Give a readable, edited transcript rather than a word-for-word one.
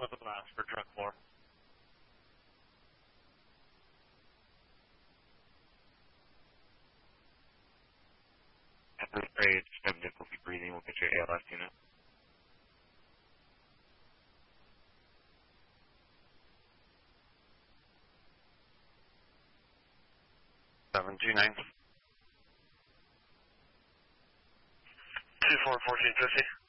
with a blast for truck 4. After grade, STEM-NIC will be breathing. We'll get your ALS unit. 729. 241450.